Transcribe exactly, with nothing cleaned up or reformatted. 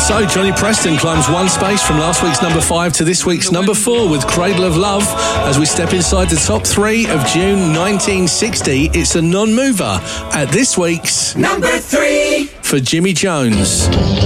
So Johnny Preston climbs one space from last week's number five to this week's number four with Cradle of Love. As we step inside the top three of June nineteen sixty, it's a non-mover at this week's number three for Jimmy Jones.